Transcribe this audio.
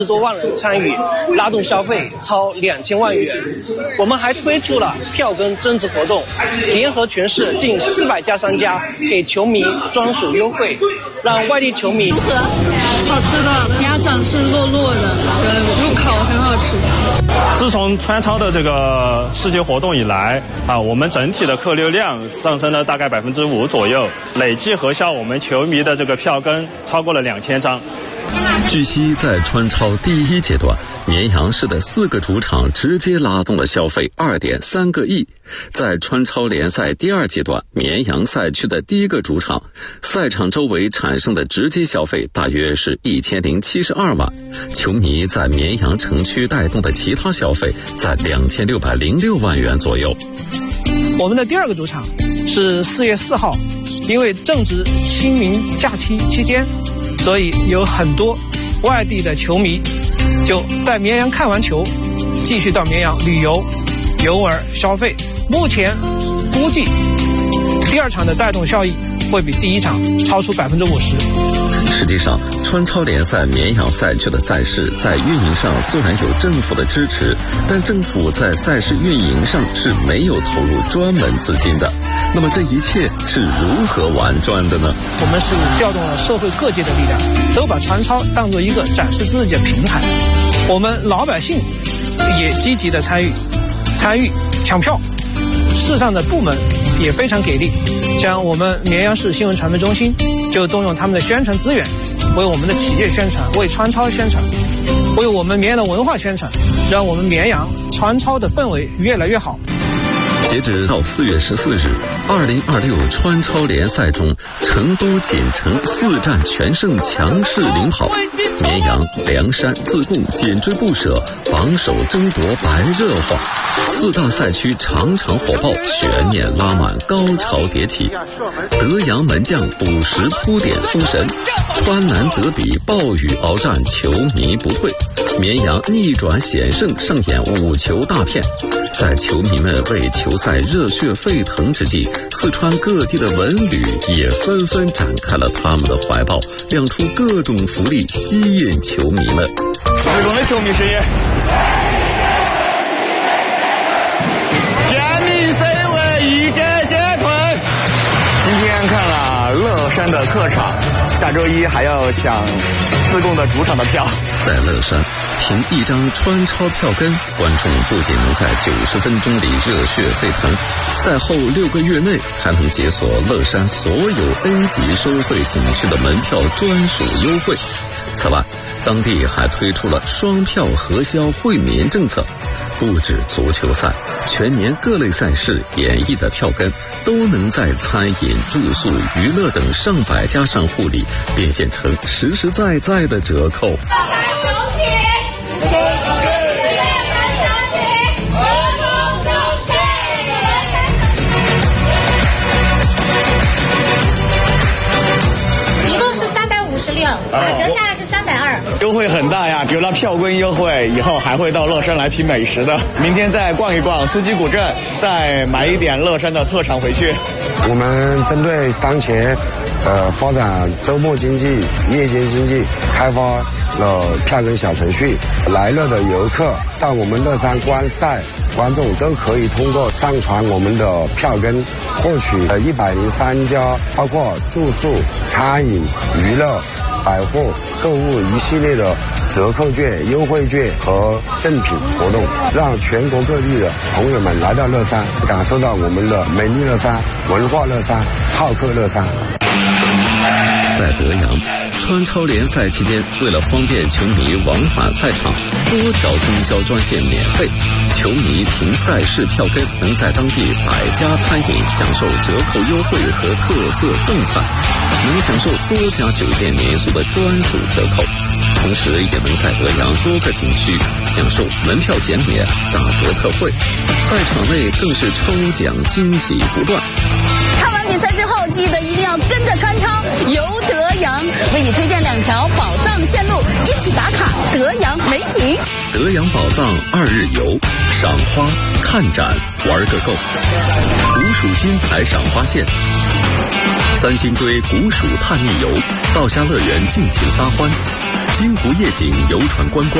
多万人参与，拉动消费超2000万元。我们还推出了票根增值活动，联合全市近400家商家给球迷专属优惠，让外地球迷。 好吃的，鸭掌是落落的，入口很好吃。 自从川超的这个世界活动以来我们整体的客流量上升了大概5%左右，累计核销我们球迷的这个票根超过了2000张。 据悉，在川超第一阶段，绵阳市的4个主场直接拉动了消费2.3个亿。在川超联赛第2阶段，绵阳赛区的第1个主场，赛场周围产生的直接消费大约是1072万。球迷在绵阳城区带动的其他消费在2606万元左右。 我们的第2个主场是4月4号，因为正值清明假期期间，所以有很多外地的球迷就在绵阳看完球，继续到绵阳旅游、游玩、消费。目前估计第2场的带动效益会比第1场超出50%。 实际上，川超联赛绵阳赛区的赛事在运营上虽然有政府的支持，但政府在赛事运营上是没有投入专门资金的。那么这一切是如何玩转的呢？ 我们是调动了社会各界的力量，都把川超当作一个展示自己的平台。我们老百姓也积极的参与抢票，市上的部门也非常给力，像我们绵阳市新闻传媒中心就动用他们的宣传资源，为我们的企业宣传，为川超宣传，为我们绵阳的文化宣传，让我们绵阳川超的氛围越来越好。 截止到4月14日，2026川超联赛中，成都锦城4战全胜，强势领跑。绵阳、凉山、自贡紧追不舍，榜首争夺白热化。4大赛区场场火爆，悬念拉满，高潮迭起。德阳门将50扑点封神，川南德比暴雨鏖战，球迷不退。绵阳逆转险胜，上演5球大片。在球迷们为球赛热血沸腾之际，四川各地的文旅也纷纷展开了他们的怀抱，亮出各种福利，吸引球迷们。 自贡的球迷声音，建立谁为一节节退。 今天看了乐山的客场，下周1还要抢自贡的主场的票。 在乐山，凭一张川超票根，观众不仅能在90分钟里热血沸腾，赛后6个月内还能解锁乐山所有 A 级收费景区的门票专属优惠。此外，当地还推出了双票核销惠民政策，不止足球赛，全年各类赛事演绎的票根都能在餐饮、住宿、娱乐等上百家商户里变现成实实在在的折扣。 一共是356，折下来是320。 优惠很大呀，有了票根优惠，以后还会到乐山来品美食的。明天再逛一逛苏鸡古镇，再买一点乐山的特产回去。 我们针对当前发展周末经济、夜间经济，开发了票根小程序。来了的游客到我们乐山观赛，观众都可以通过上传我们的票根，获取103家包括住宿、餐饮、娱乐、百货、购物一系列的折扣券、优惠券和赠品活动，让全国各地的朋友们来到乐山，感受到我们的美丽乐山、文化乐山、好客乐山。 在德阳，川超联赛期间，为了方便球迷往返赛场，多条公交专线免费，球迷凭赛事票根能在当地100家餐饮享受折扣优惠和特色赠饭，能享受多家酒店民宿的专属折扣，同时也能在德阳多个景区享受门票减免、打折特惠，赛场内更是抽奖惊喜不断。 看完比赛之后，记得一定要跟着川超游德阳，为你推荐2条宝藏线路，一起打卡德阳美景。 德阳宝藏2日游，赏花、看展、玩个够，独属精彩赏花线。 三星堆古蜀探秘游，道虾乐园尽情撒欢，金湖夜景游船观光。